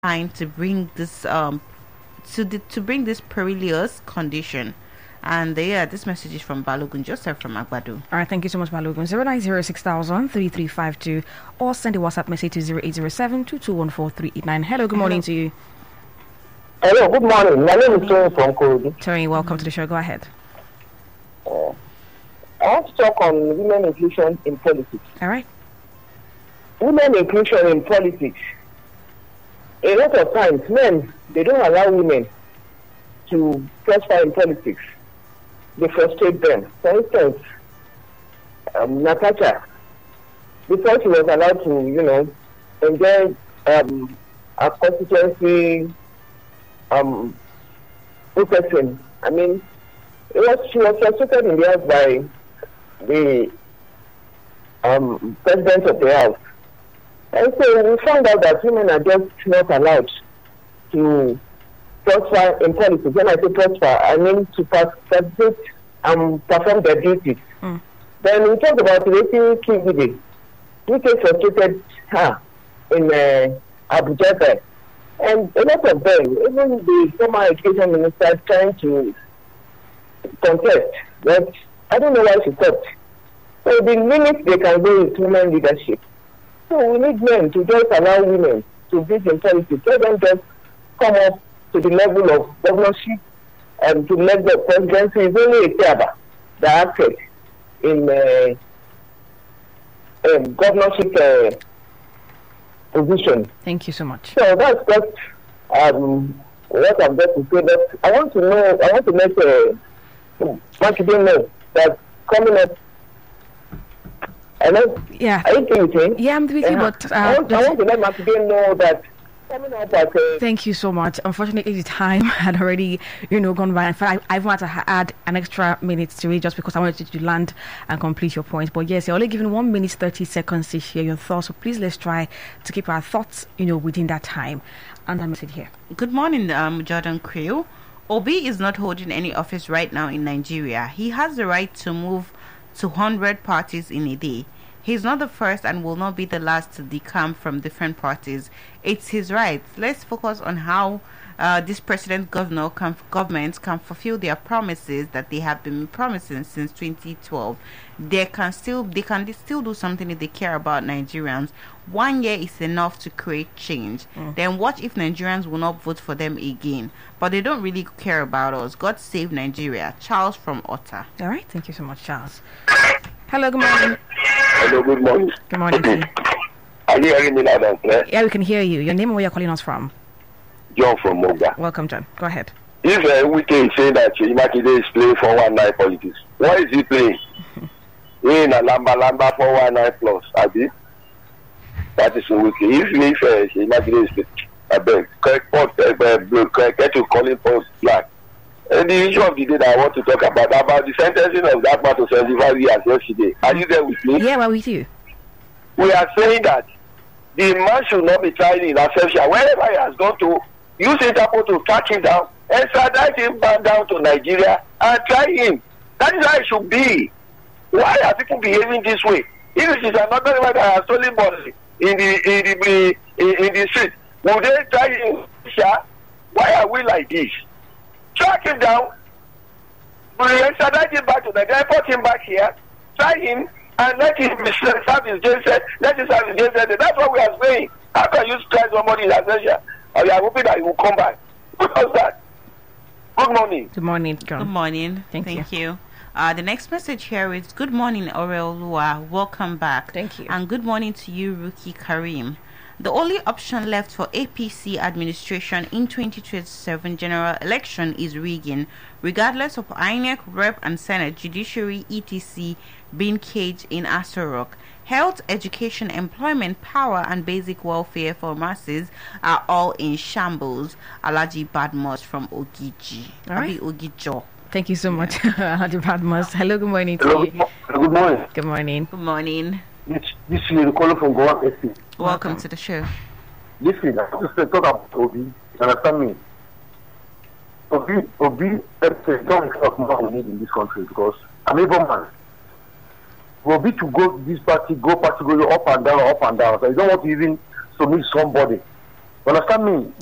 trying to bring this to bring this perilous condition. And yeah, this message is from Balogun Joseph from Agbado. All right, thank you so much, Balogun. 09060003352 or send a WhatsApp message to 0807-2214-389. Hello, good morning to you. Hello, good morning. My name is Tony from Korodu. Tony, welcome to the show. Go ahead. I want to talk on women inclusion in politics. All right. Women inclusion in politics. A lot of times, men, they don't allow women to prosper in politics. They frustrate them. For instance, Natasha, before she was allowed to, enjoy a constituency processing, she was frustrated in the house by the president of the house. And so we found out that women are just not allowed to prosper in politics. When I say prosper, I mean to participate and perform their duties. Then we talked about raising Kingsley, which frustrated her in Abuja there. And a lot of them, even the former education minister, trying to contest, but I don't know why she stopped. So the limit they can go is women leadership. So we need men to just allow women to be in politics. Let them just come up to the level of governorship and to the level of presidency. It's only a Tiaba that acted in governorship position. Thank you so much. So that's just what I'm going to say. But I want to make Makinde know that coming up. Yeah. Are you thinking? Yeah, I'm with you, but I want to let Makinde know that coming up at thank you so much. Unfortunately, the time had already, gone by. In fact, I wanted to add an extra minute to it just because I wanted you to land and complete your points. But yes, you're only given 1 minute 30 seconds to share your thoughts. So please, let's try to keep our thoughts, within that time. And I'm sit here. Good morning, Jordan Crew. Obi is not holding any office right now in Nigeria. He has the right to move to 100 parties in a day. He's not the first and will not be the last to decamp from different parties. It's his right. Let's focus on how this governments can fulfill their promises that they have been promising since 2012. They can still do something if they care about Nigerians. 1 year is enough to create change. Then what if Nigerians will not vote for them again? But they don't really care about us. God save Nigeria. Charles from Otta. All right. Thank you so much, Charles. Hello, good morning. Hello, good morning. Good morning to you. Are you hearing me loud and clear? Yeah, we can hear you. Your name and where you're calling us from? John from Moga. Welcome, John. Go ahead. If Wike is saying that Imakide is playing 419 politics, what is he playing? In a lamba 419 plus, Abi? That is Wike. If Imakide is playing, I beg, get to call him post black. And the issue of the day that I want to talk about the sentencing of that man to 75 years yesterday. Are you there with me? Yeah, we're with you. We are saying that the man should not be tried in absentia. Wherever he has gone to, use Interpol to track him down, extradite him back down to Nigeria and try him. That is how it should be. Why are people behaving this way? If it is another man that has stolen money in the street, will they try him? Why are we like this? Track him down, extradite him back to Nigeria, put him back here, try him, and let him serve his jail sentence. That's what we are saying. How can you try somebody in absentia? And we are hoping that he will come back. Who does that? Good morning. Good morning, John. Good morning. Thank you. The next message here is, good morning, Oreolua. Welcome back. Thank you. And good morning to you, Ruki Karim. The only option left for APC administration in 2027 general election is rigging, regardless of INEC, Rep and Senate, Judiciary, etc. being caged in Aso Rock. Health, education, employment, power, and basic welfare for masses are all in shambles. Alaji Badmus from Ogiji. All right. Ogijo. Thank you so much, Alaji Badmus. Hello, good morning to Hello, you. good morning. Good morning. Good morning. This is the caller from Goa SC. Welcome to the show. Listen, I want to talk about Obi. You understand me? Obi, don't talk more we need in this country because I'm a man. Obi to go this party, go up and down. So you don't want to even submit somebody. You understand me?